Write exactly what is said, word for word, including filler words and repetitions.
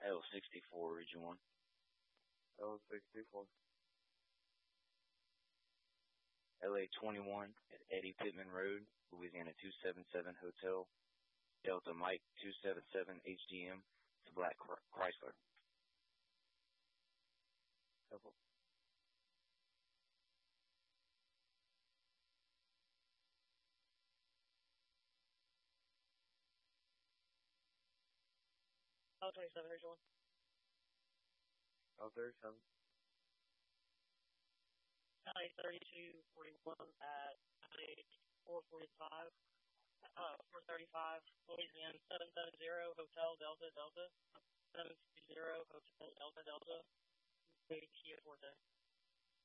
L sixty-four, Region one. L sixty-four. L A twenty-one at Eddie Pittman Road, Louisiana two seven seven Hotel, Delta Mike two seven seven H D M to Black Chrysler. Couple. L twenty-seven, Region one. L thirty-seven. L A thirty-two forty-one at L A four forty-five, uh, four thirty-five, Louisiana seven seven zero Hotel Delta Delta, seven two zero Hotel Delta Delta, Kia Forte.